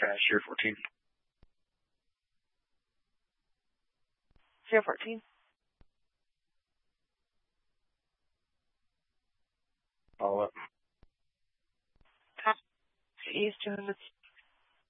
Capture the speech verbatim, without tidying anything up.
Trash, Sierra fourteen. Sierra fourteen. Follow up. East doing this.